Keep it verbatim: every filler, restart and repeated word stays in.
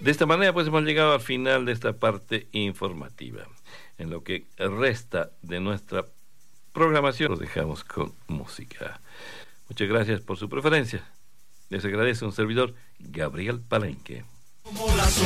De esta manera pues hemos llegado al final de esta parte informativa. En lo que resta de nuestra programación los dejamos con música. Muchas gracias por su preferencia. Les agradece un servidor, Gabriel Palenque.